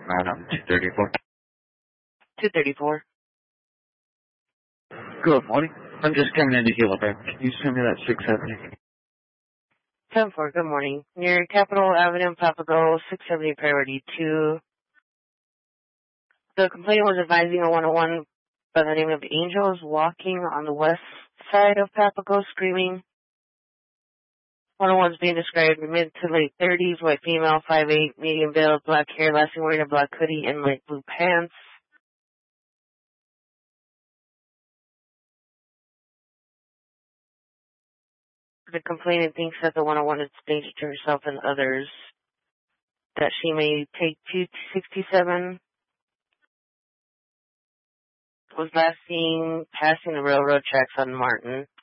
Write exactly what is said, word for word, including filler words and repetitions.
Madam, two thirty-four. two thirty-four. Good morning. I'm just coming in to heal up. Can you send me that six seventy? ten four, good morning. Near Capitol Avenue, Papago, six seventy priority two. The complainant was advising a one oh one by the name of Angels walking on the west side of Papago screaming. one oh one is being described mid to late thirties, white female, five eight, medium build, black hair, last seen wearing a black hoodie and light blue pants. The complainant thinks that the one oh one is a danger to herself and others, that she may take two sixty-seven, was last seen passing the railroad tracks on Martin.